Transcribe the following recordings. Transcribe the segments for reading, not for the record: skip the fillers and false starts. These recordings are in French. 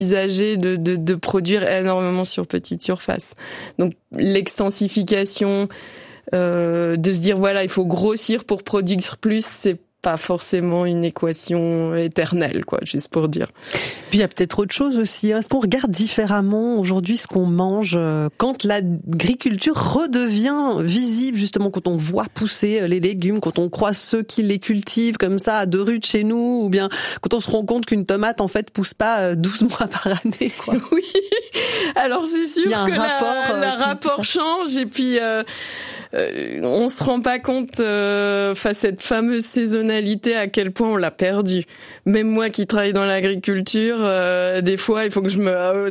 envisager de produire énormément sur petite surface. Donc l'extensification, de se dire voilà, il faut grossir pour produire plus, c'est pas forcément une équation éternelle, quoi, juste pour dire. Puis il y a peut-être autre chose aussi. Est-ce qu'on regarde différemment aujourd'hui ce qu'on mange quand l'agriculture redevient visible, justement, quand on voit pousser les légumes, quand on croise ceux qui les cultivent comme ça à 2 rues de chez nous, ou bien quand on se rend compte qu'une tomate en fait pousse pas 12 mois par année, quoi. Oui. Alors c'est sûr que le rapport change, et puis on se rend pas compte cette fameuse saisonnalité à quel point on l'a perdue. Même moi qui travaille dans l'agriculture, des fois il faut que je me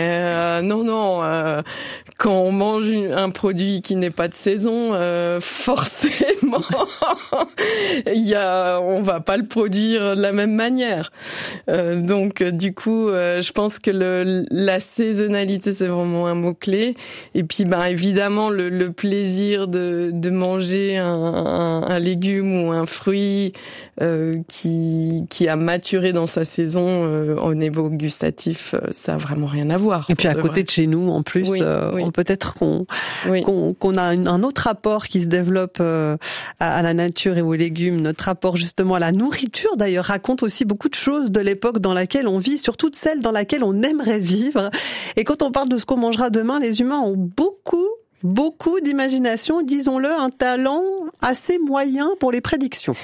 quand on mange un produit qui n'est pas de saison, forcément on va pas le produire de la même manière. Donc du coup, je pense que la saisonnalité, c'est vraiment un mot clé. Et puis évidemment le plaisir de manger un légume ou un fruit qui a maturé dans sa saison au niveau gustatif, ça a vraiment rien à voir. Et puis à côté de chez nous, en plus, oui. Peut-être qu'on a un autre rapport qui se développe à la nature et aux légumes. Notre rapport justement à la nourriture, d'ailleurs, raconte aussi beaucoup de choses de l'époque dans laquelle on vit, surtout de celle dans laquelle on aimerait vivre. Et quand on parle de ce qu'on mangera demain, les humains ont beaucoup d'imagination, disons-le, un talent assez moyen pour les prédictions.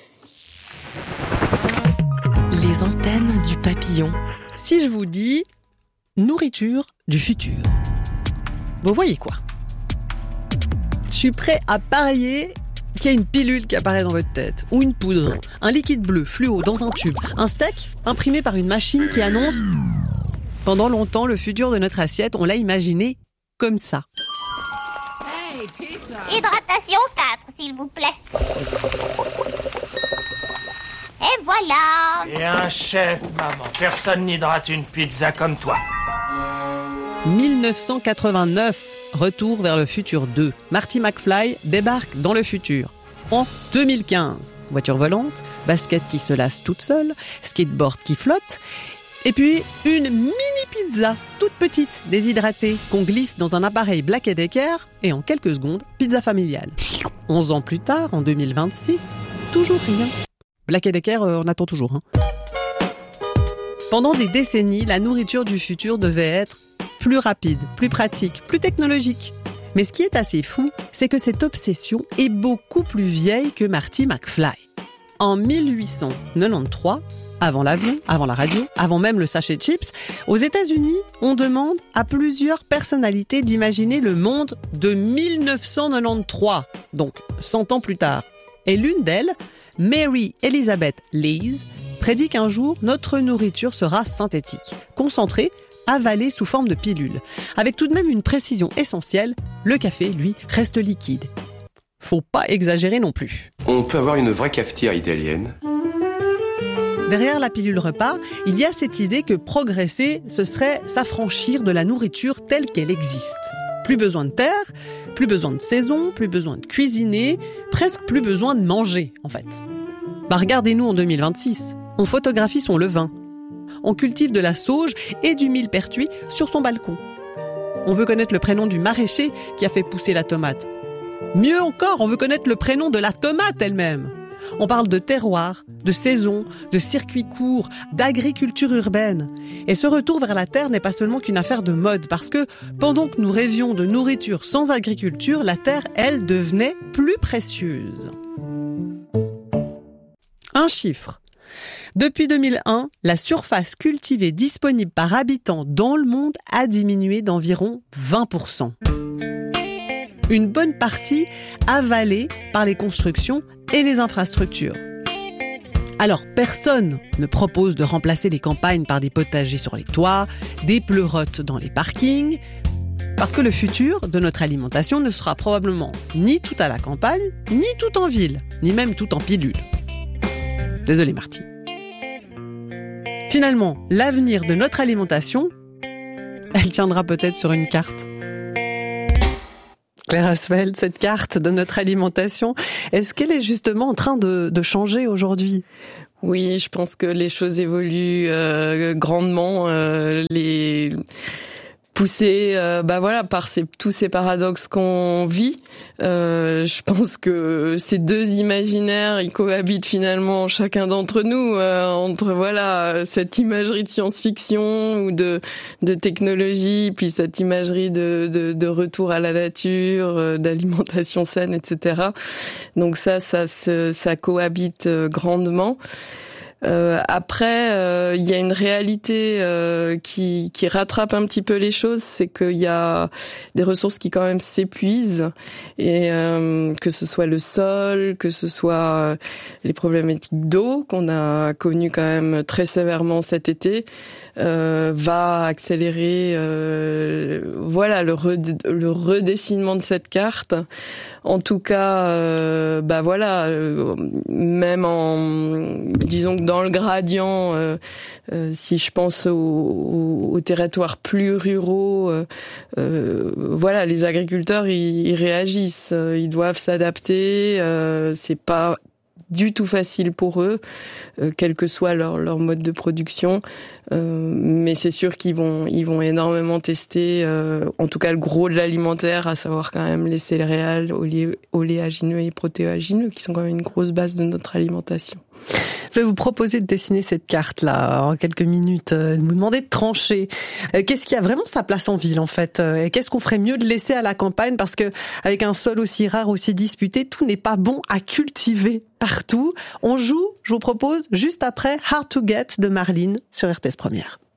Les antennes du papillon. Si je vous dis nourriture du futur, vous voyez quoi? Je suis prêt à parier qu'il y a une pilule qui apparaît dans votre tête, ou une poudre, un liquide bleu fluo dans un tube, un steak imprimé par une machine qui annonce... Pendant longtemps, le futur de notre assiette, on l'a imaginé comme ça. Hydratation 4, s'il vous plaît. Et voilà. Et un chef, maman. Personne n'hydrate une pizza comme toi. 1989, retour vers le futur 2. Marty McFly débarque dans le futur. En 2015, voiture volante, basket qui se lasse toute seule, skateboard qui flotte, et puis une mini pizza, toute petite, déshydratée, qu'on glisse dans un appareil Black & Decker, et en quelques secondes, pizza familiale. 11 ans plus tard, en 2026, toujours rien. Black & Decker, on attend toujours. Pendant des décennies, la nourriture du futur devait être plus rapide, plus pratique, plus technologique. Mais ce qui est assez fou, c'est que cette obsession est beaucoup plus vieille que Marty McFly. En 1893, avant l'avion, avant la radio, avant même le sachet de chips, aux États-Unis, on demande à plusieurs personnalités d'imaginer le monde de 1993, donc 100 ans plus tard. Et l'une d'elles, Mary Elizabeth Lees, prédit qu'un jour, notre nourriture sera synthétique, concentrée, avalée sous forme de pilule. Avec tout de même une précision essentielle, le café, lui, reste liquide. Faut pas exagérer non plus. On peut avoir une vraie cafetière italienne. Derrière la pilule repas, il y a cette idée que progresser, ce serait s'affranchir de la nourriture telle qu'elle existe. Plus besoin de terre, plus besoin de saison, plus besoin de cuisiner, presque plus besoin de manger, en fait. Regardez-nous en 2026, on photographie son levain. On cultive de la sauge et du millepertuis sur son balcon. On veut connaître le prénom du maraîcher qui a fait pousser la tomate. Mieux encore, on veut connaître le prénom de la tomate elle-même. On parle de terroir, de saison, de circuits courts, d'agriculture urbaine. Et ce retour vers la terre n'est pas seulement qu'une affaire de mode, parce que pendant que nous rêvions de nourriture sans agriculture, la terre, elle, devenait plus précieuse. Un chiffre. Depuis 2001, la surface cultivée disponible par habitant dans le monde a diminué d'environ 20%. Une bonne partie avalée par les constructions et les infrastructures. Alors, personne ne propose de remplacer les campagnes par des potagers sur les toits, des pleurotes dans les parkings, parce que le futur de notre alimentation ne sera probablement ni tout à la campagne, ni tout en ville, ni même tout en pilule. Désolé Marty. Finalement, l'avenir de notre alimentation, elle tiendra peut-être sur une carte. Claire Asfeld, cette carte de notre alimentation, est-ce qu'elle est justement en train de changer aujourd'hui ? Oui, je pense que les choses évoluent grandement. Les poussés, par tous ces paradoxes qu'on vit. Je pense que ces deux imaginaires, ils cohabitent finalement chacun d'entre nous entre cette imagerie de science-fiction ou de technologie, puis cette imagerie de retour à la nature, d'alimentation saine, etc. Donc ça cohabite grandement. Après, il y a une réalité qui rattrape un petit peu les choses, c'est qu'il y a des ressources qui quand même s'épuisent, et que ce soit le sol, que ce soit les problématiques d'eau qu'on a connues quand même très sévèrement cet été, va accélérer le redessinement de cette carte. En tout cas, même disons que dans le gradient, si je pense aux territoires plus ruraux, les agriculteurs ils réagissent, ils doivent s'adapter. C'est pas du tout facile pour eux, quel que soit leur mode de production. Mais c'est sûr qu'ils vont énormément tester, en tout cas le gros de l'alimentaire, à savoir quand même les céréales, oléagineux et protéagineux, qui sont quand même une grosse base de notre alimentation. Je vais vous proposer de dessiner cette carte-là en quelques minutes, de vous demander de trancher. Qu'est-ce qui a vraiment sa place en ville, en fait? Et qu'est-ce qu'on ferait mieux de laisser à la campagne? Parce que avec un sol aussi rare, aussi disputé, tout n'est pas bon à cultiver partout. On joue, je vous propose, juste après Hard to Get de Marlene sur RTS Première.